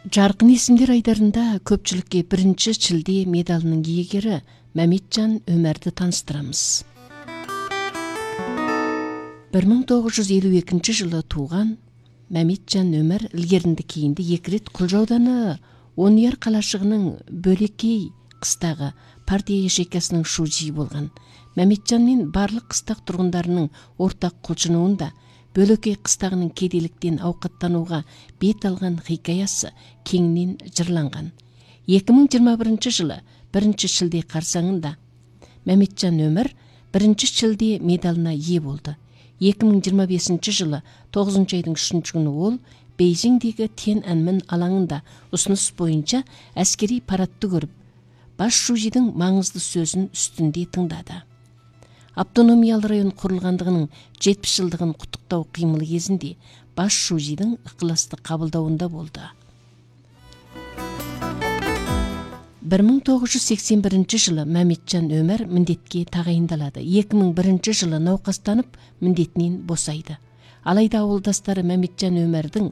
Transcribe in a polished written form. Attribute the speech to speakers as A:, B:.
A: Жарқын есімдер айдарында көпчілікке бірінші шілде медалының иегері Мәметжан Өмәрді таныстырамыз. 1952 жылы туған Мәметжан Өмәр ілгерінді кейінді 2 рет Құлжа ауданы Онияр қалашығының Бөлекей қыстағы партия ячейкасының шужиі болған. Мәметжан мен барлық қыстақ тұрғындарының ортақ құлшынуында Бөлекей қыстағының кедейліктен ауқаттануға бет алған хикаясы кеңінен жырланған. 2021 жылы 1 шілде қарсаңында Мәметжан Өмір 1 шілде медалына ие болды. 2025 жылы 9 айдың 3 күні ол Бейжіңдегі Тяньаньмэнь алаңында ұсыныс бойынша әскери парадты көріп, бас шужидің маңызды сөзін үстінде тыңдады. Автономиялы район құрылғандығының 70 жылдығын құттықтау қимылы кезінде бас шужидің ықыласты қабылдауында болды. 1981 жылы Мәметжан Өмір міндетке тағайындалады. 2001 жылы науқастанып міндетінен босайды. Алайда ауылдастары Мәметжан Өмірдің